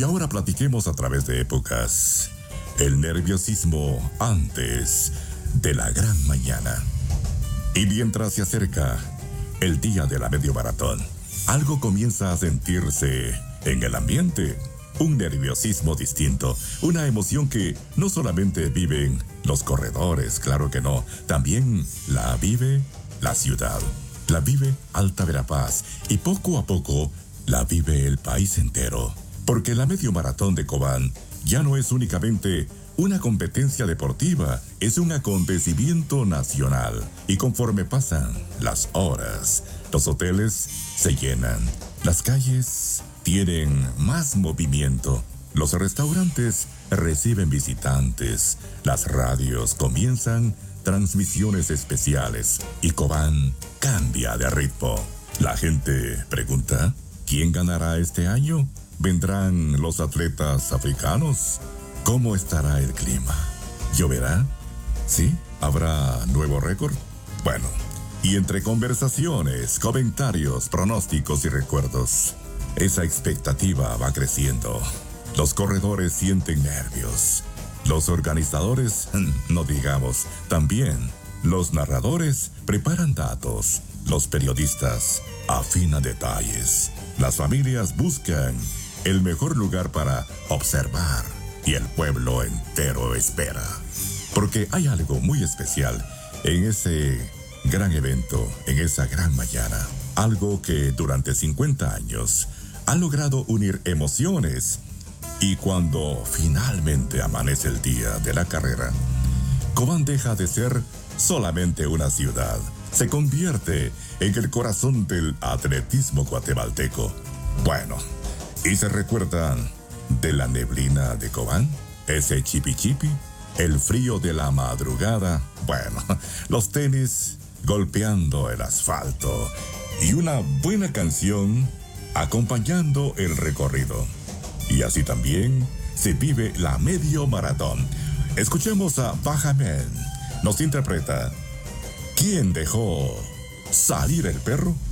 Y ahora platiquemos a través de épocas. El nerviosismo antes de la gran mañana. Y mientras se acerca el día de la medio maratón, algo comienza a sentirse en el ambiente. Un nerviosismo distinto, una emoción que no solamente viven los corredores, claro que no, también la vive la ciudad, la vive Alta Verapaz y poco a poco la vive el país entero. Porque la medio maratón de Cobán ya no es únicamente una competencia deportiva, es un acontecimiento nacional. Y conforme pasan las horas, los hoteles se llenan, las calles tienen más movimiento, los restaurantes reciben visitantes, las radios comienzan transmisiones especiales y Cobán cambia de ritmo. La gente pregunta, ¿quién ganará este año? ¿Vendrán los atletas africanos? ¿Cómo estará el clima? ¿Lloverá? ¿Sí? ¿Habrá nuevo récord? Bueno, y entre conversaciones, comentarios, pronósticos y recuerdos, esa expectativa va creciendo. Los corredores sienten nervios. Los organizadores, no digamos, también. Los narradores preparan datos. Los periodistas afinan detalles. Las familias buscan el mejor lugar para observar. Y el pueblo entero espera. Porque hay algo muy especial en ese gran evento, en esa gran mañana. Algo que durante 50 años ha logrado unir emociones. Y cuando finalmente amanece el día de la carrera, Cobán deja de ser solamente una ciudad. Se convierte en el corazón del atletismo guatemalteco. Bueno, ¿y se recuerdan de la neblina de Cobán? Ese chipi chipi, el frío de la madrugada, bueno, los tenis golpeando el asfalto y una buena canción acompañando el recorrido. Y así también se vive la medio maratón. Escuchemos a Bajamen. Nos interpreta ¿Quién dejó salir el perro?